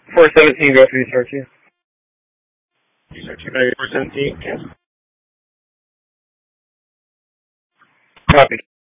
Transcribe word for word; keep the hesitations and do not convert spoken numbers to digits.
four seventeen, go through start two. Start two, four seventeen, cancel. Copy.